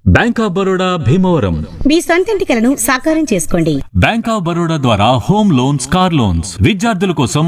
Bank of Baroda Bhimavaram. మీ సొంతింటి కలను సాకారం చేసుకోండి. బ్యాంక్ ఆఫ్ బరోడా ద్వారా హోమ్ లోన్స్, కార్ లోన్స్, విద్యార్థుల కోసం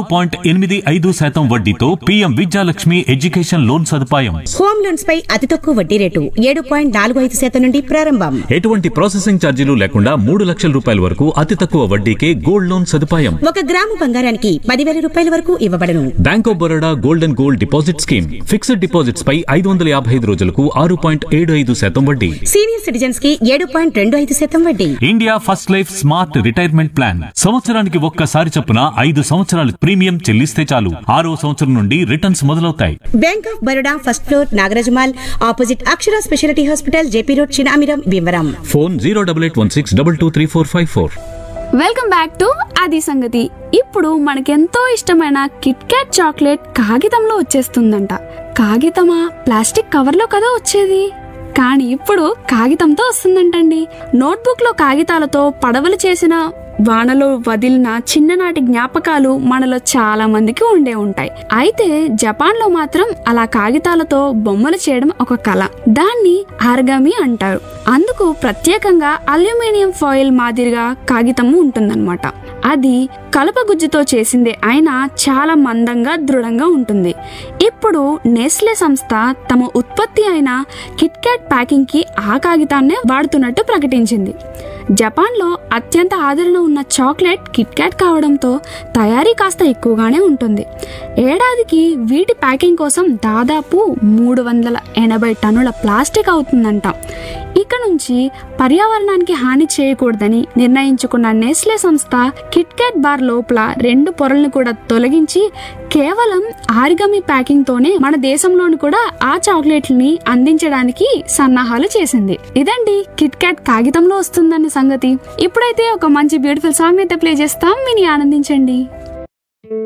6.85% వడ్డీతో పీఎం విద్యాలక్ష్మి ఎడ్యుకేషన్ లోన్ సదుపాయం. హోమ్ లోన్స్ పై అతి తక్కువ వడ్డీ రేటు 7.45% నుండి ప్రారంభం. ఎటువంటి ప్రాసెసింగ్ ఛార్జీలు లేకుండా 3 లక్షల రూపాయల వరకు అతి తక్కువ వడ్డీకే గోల్డ్ లోన్ సదుపాయం. 1 గ్రాము బంగారానికి 10,000 రూపాయల వరకు ఇవ్వబడను. Bank of Baroda gold and gold deposit scheme. Fixed deposits పై 555 రోజులకు 6.75% వడ్డీ. సీనియర్ సిటిజన్స్ కి 7.25% వడ్డీ. India first life smart retirement plan. సంవత్సరానికి ఒక్కసారి చొప్పున 5 సంవత్సరాలు ప్రీమియం చెల్లిస్తే చాలు 6వ సంవత్సరం నుండి రిటర్న్స్ మొదలవుతాయి. Bank of Baroda first floor, Nagaraja Mall, opposite Akshara speciality hospital, JP road, Chinamiram, Bhimavaram. Phone 08816223454. Welcome back to అది సంగతి. ఇప్పుడు మనకెంతో ఇష్టమైన కిట్ క్యాట్ చాక్లెట్ కాగితంలో వచ్చేస్తుందంట. కాగితమా, ప్లాస్టిక్ కవర్లో కదా వచ్చేది, కానీ ఇప్పుడు కాగితంతో వస్తుందంటండి. నోట్బుక్ లో కాగితాలతో పడవలు చేసిన, వానలో వదిలిన చిన్ననాటి జ్ఞాపకాలు మనలో చాలా మందికి ఉండే ఉంటాయి. అయితే జపాన్ లో మాత్రం అలా కాగితాలతో బొమ్మలు చేయడం ఒక కళ. దాన్ని ఆర్గామి అంటారు. అందుకు ప్రత్యేకంగా అల్యూమినియం ఫాయిల్ మాదిరిగా కాగితము ఉంటుందన్నమాట. అది కలపగుజ్జుతో చేసిందే అయినా చాలా మందంగా, దృఢంగా ఉంటుంది. ఇప్పుడు నెస్లే సంస్థ తమ ఉత్పత్తి అయిన కిట్ క్యాట్ ప్యాకింగ్ కి ఆ కాగితాన్నే వాడుతున్నట్టు ప్రకటించింది. జపాన్ లో అత్యంత ఆదరణ ఉన్న చాక్లెట్ కిట్ క్యాట్ కావడంతో తయారీ కాస్త ఎక్కువగానే ఉంటుంది. ఏడాదికి వీటి ప్యాకింగ్ కోసం దాదాపు 380 టన్నుల ప్లాస్టిక్ అవుతుందంట. ఇక నుంచి పర్యావరణానికి హాని చేయకూడదని నిర్ణయించుకున్న నెస్లే సంస్థ కిట్ క్యాట్ బార్ లోపల 2 పొరలను కూడా తొలగించి కేవలం ఆరిగమి ప్యాకింగ్ తోనే మన దేశంలోని కూడా ఆ చాక్లెట్లని అందించడానికి సన్నాహాలు చేసింది. ఇదండి కిట్ క్యాట్ కాగితంలో వస్తుందన్న సంగతి. ఇప్పుడైతే ఒక మంచి బ్యూటిఫుల్ సాంగ్ అయితే ప్లే చేస్తాం, విని ఆనందించండి.